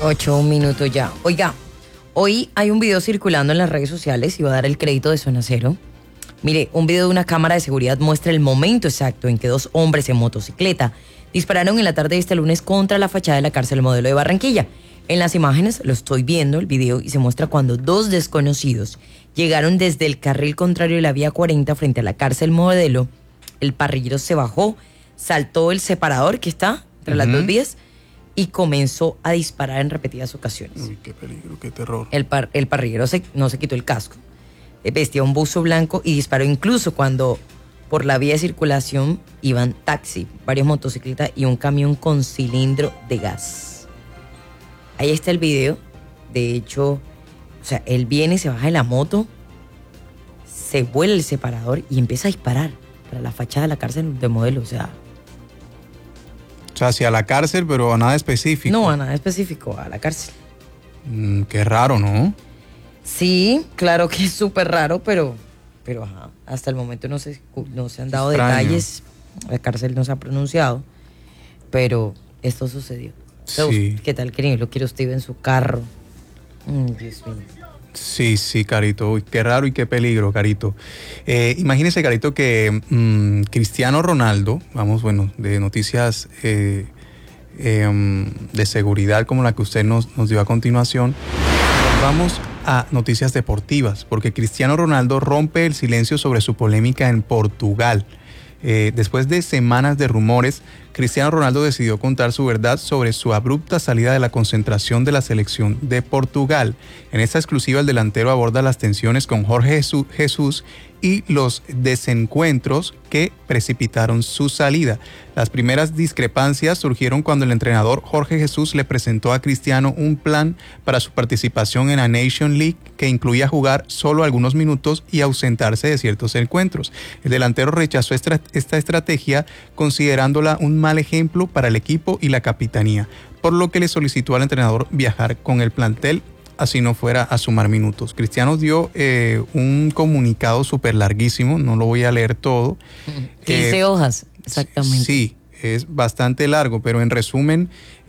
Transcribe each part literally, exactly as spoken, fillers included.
Ocho, un minuto ya. Oiga, hoy hay un video circulando en las redes sociales y voy a dar el crédito de Zona Cero. Mire, un video de una cámara de seguridad muestra el momento exacto en que dos hombres en motocicleta dispararon en la tarde de este lunes contra la fachada de la cárcel Modelo de Barranquilla. En las imágenes, lo estoy viendo, el video, y se muestra cuando dos desconocidos llegaron desde el carril contrario de la vía cuarenta frente a la cárcel Modelo. El parrillero se bajó, saltó el separador que está entre uh-huh. las dos vías y comenzó a disparar en repetidas ocasiones. Uy, qué peligro, qué terror. El, par, el parrillero se, no se quitó el casco. Vestía un buzo blanco y disparó incluso cuando por la vía de circulación iban taxi, varias motocicletas y un camión con cilindro de gas. Ahí está el video. De hecho, o sea, él viene, se baja de la moto, se vuela el separador y empieza a disparar para la fachada de la cárcel de Modelo. O sea, o sea, hacia la cárcel, pero a nada específico. No, a nada específico, a la cárcel. Mm, qué raro, ¿no? Sí, claro que es súper raro, pero, pero ajá, hasta el momento no se, no se han dado Extraño. detalles. La cárcel no se ha pronunciado, pero esto sucedió. Sí. ¿Qué tal, querido? Lo quiere usted en su carro. Mm, Dios mío. Sí, sí, Carito. Uy, qué raro y qué peligro, Carito. Eh, imagínese, Carito, que mmm, Cristiano Ronaldo, vamos, bueno, de noticias eh, eh, de seguridad como la que usted nos, nos dio a continuación, vamos a noticias deportivas, porque Cristiano Ronaldo rompe el silencio sobre su polémica en Portugal. Eh, después de semanas de rumores, Cristiano Ronaldo decidió contar su verdad sobre su abrupta salida de la concentración de la selección de Portugal. En esta exclusiva, el delantero aborda las tensiones con Jorge Jesús y los desencuentros que precipitaron su salida. Las primeras discrepancias surgieron cuando el entrenador Jorge Jesús le presentó a Cristiano un plan para su participación en la Nation League que incluía jugar solo algunos minutos y ausentarse de ciertos encuentros. El delantero rechazó esta, esta estrategia considerándola un mal ejemplo para el equipo y la capitanía, por lo que le solicitó al entrenador viajar con el plantel, así no fuera a sumar minutos. Cristiano dio eh, un comunicado súper larguísimo, no lo voy a leer todo. quince eh, hojas, exactamente. Sí, es bastante largo, pero en resumen,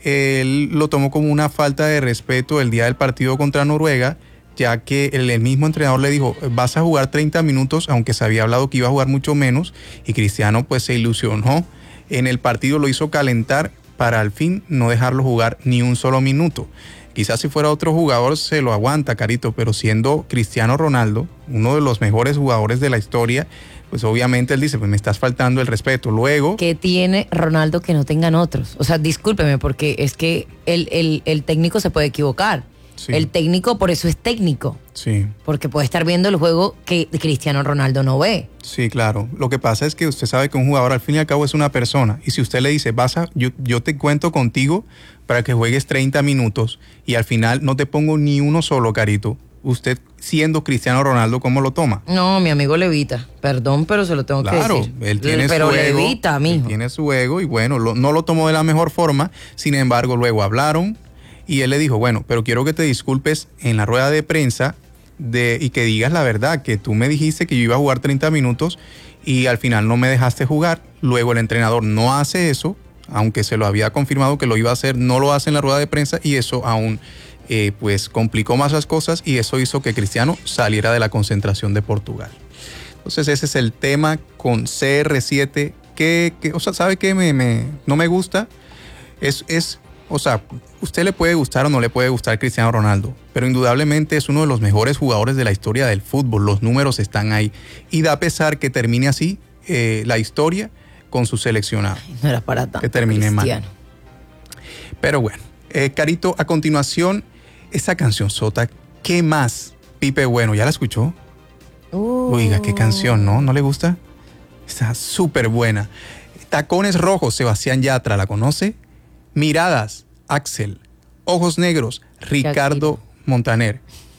él lo tomó como una falta de respeto el día del partido contra Noruega, ya que el, el mismo entrenador le dijo, vas a jugar treinta minutos, aunque se había hablado que iba a jugar mucho menos, y Cristiano pues se ilusionó. En el partido lo hizo calentar para al fin no dejarlo jugar ni un solo minuto. Quizás si fuera otro jugador se lo aguanta, Carito, pero siendo Cristiano Ronaldo, uno de los mejores jugadores de la historia, pues obviamente él dice, pues me estás faltando el respeto. Luego... ¿Qué tiene Ronaldo que no tengan otros? O sea, discúlpeme, porque es que el, el, el técnico se puede equivocar. Sí. El técnico por eso es técnico. Sí. Porque puede estar viendo el juego que Cristiano Ronaldo no ve. Sí, claro. Lo que pasa es que usted sabe que un jugador al fin y al cabo es una persona. Y si usted le dice, vas a, yo, yo te cuento contigo para que juegues treinta minutos y al final no te pongo ni uno solo, Carito, usted siendo Cristiano Ronaldo, ¿cómo lo toma? No, mi amigo Levita. Perdón, pero se lo tengo claro, que decir. Claro, él tiene pero su ego. Levita, mijo. Él tiene su ego y bueno, lo, no lo tomó de la mejor forma. Sin embargo, luego hablaron y él le dijo, bueno, pero quiero que te disculpes en la rueda de prensa de, y que digas la verdad, que tú me dijiste que yo iba a jugar treinta minutos y al final no me dejaste jugar. Luego el entrenador no hace eso, aunque se lo había confirmado que lo iba a hacer, no lo hace en la rueda de prensa y eso aún eh, pues complicó más las cosas y eso hizo que Cristiano saliera de la concentración de Portugal. Entonces ese es el tema con C R siete que, que o sea, ¿sabe qué? Me, me, no me gusta. Es, es, o sea, usted le puede gustar o no le puede gustar Cristiano Ronaldo, pero indudablemente es uno de los mejores jugadores de la historia del fútbol. Los números están ahí y da pesar que termine así eh, la historia con su seleccionado. No era para tanto, que termine Cristiano. mal. Pero bueno, eh, Carito, a continuación, esa canción sota, ¿qué más? Pipe Bueno, ¿ya la escuchó? Uh. Oiga, qué canción, ¿no? ¿No le gusta? Está súper buena. Tacones Rojos, Sebastián Yatra, ¿la conoce? Miradas, Axel. Ojos Negros, Ricardo Montaner.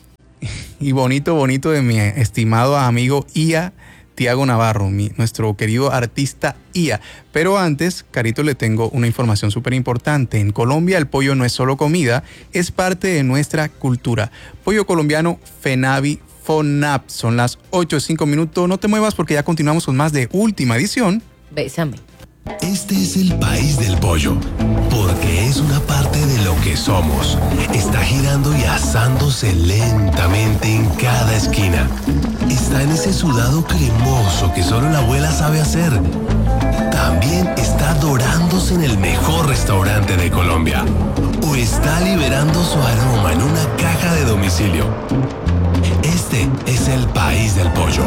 Y bonito, bonito de mi estimado amigo Ia Tiago Navarro, mi, nuestro querido artista Ia. Pero antes, Carito, le tengo una información súper importante. En Colombia el pollo no es solo comida, es parte de nuestra cultura. Pollo colombiano Fenavi Fonap. Son las ocho y cinco minutos. No te muevas porque ya continuamos con más de Última Edición. Bésame. Este es el país del pollo, porque es una parte de lo que que somos. Está girando y asándose lentamente en cada esquina. Está en ese sudado cremoso que solo la abuela sabe hacer. También está dorándose en el mejor restaurante de Colombia. O está liberando su aroma en una caja de domicilio. Este es el país del pollo.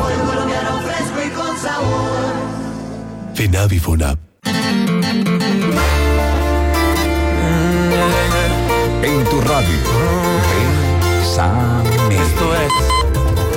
Fenavi Fonab. En tu radio. Bésame. Esto es